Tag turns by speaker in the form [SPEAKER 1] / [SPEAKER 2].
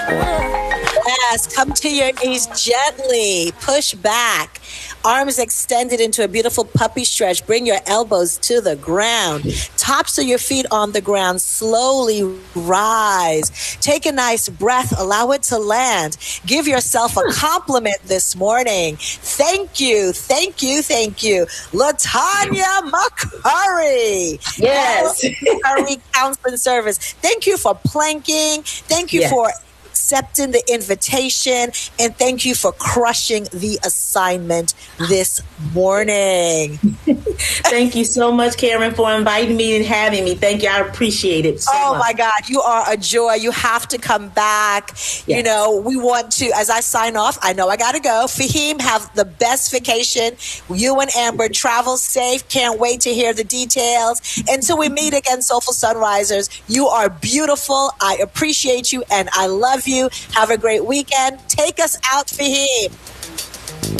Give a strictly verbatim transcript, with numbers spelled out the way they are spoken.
[SPEAKER 1] Yes, come to your knees gently. Push back. Arms extended into a beautiful puppy stretch. Bring your elbows to the ground. Tops of your feet on the ground. Slowly rise. Take a nice breath. Allow it to land. Give yourself a compliment this morning. Thank you. Thank you. Thank you. Latanya McCurry.
[SPEAKER 2] Yes.
[SPEAKER 1] McCurry Counseling Service. Thank you for planking. Thank you
[SPEAKER 2] yes.
[SPEAKER 1] for accepting the invitation, and thank you for crushing the assignment this morning.
[SPEAKER 2] Thank you so much, Karen, for inviting me and having me. Thank you. I appreciate it so
[SPEAKER 1] oh
[SPEAKER 2] much.
[SPEAKER 1] my God, you are a joy. You have to come back. Yes. You know, we want to, as I sign off, I know I got to go. Fahim, have the best vacation. You and Amber travel safe. Can't wait to hear the details. Until we meet again, Soulful Sunrisers, you are beautiful. I appreciate you and I love you. Have a great weekend. Take us out, Fahim.